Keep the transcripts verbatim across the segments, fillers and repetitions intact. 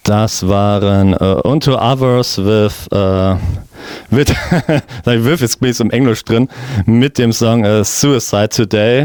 Das waren uh, Unto Others with, uh, with, with ist bis im Englisch drin, mit dem Song uh, Suicide Today.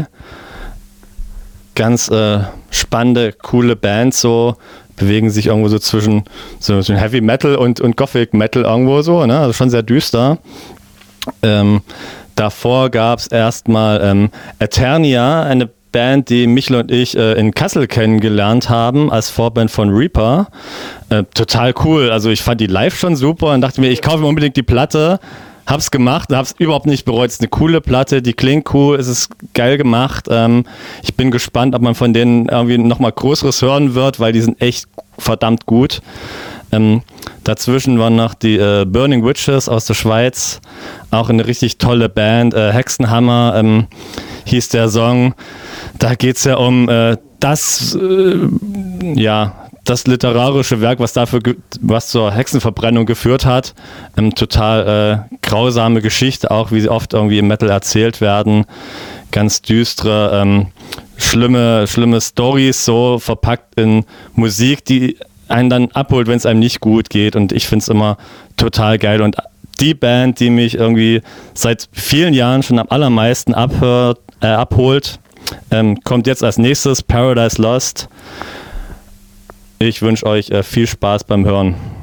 Ganz uh, spannende, coole Band, so bewegen sich irgendwo so zwischen so Heavy Metal und, und Gothic Metal irgendwo so, ne? Also schon sehr düster. Ähm, davor gab es erstmal ähm, Eternia, eine Band, die Michel und ich äh, in Kassel kennengelernt haben, als Vorband von Reaper. Äh, total cool, also ich fand die live schon super und dachte mir, ich kaufe mir unbedingt die Platte. Hab's gemacht, hab's überhaupt nicht bereut. Es ist eine coole Platte, die klingt cool, es ist geil gemacht. Ähm, ich bin gespannt, ob man von denen irgendwie nochmal Größeres hören wird, weil die sind echt verdammt gut. Ähm, dazwischen waren noch die äh, Burning Witches aus der Schweiz, auch eine richtig tolle Band. Äh, Hexenhammer ähm, hieß der Song. Da geht's ja um äh, das, äh, ja, das literarische Werk, was dafür, ge- was zur Hexenverbrennung geführt hat. Ähm, total äh, grausame Geschichte, auch wie sie oft irgendwie im Metal erzählt werden. Ganz düstere, ähm, schlimme, schlimme Storys, so verpackt in Musik, die einen dann abholt, wenn es einem nicht gut geht. Und ich finde es immer total geil. Und die Band, die mich irgendwie seit vielen Jahren schon am allermeisten abhört, äh, abholt, ähm, kommt jetzt als nächstes, Paradise Lost. Ich wünsche euch äh, viel Spaß beim Hören.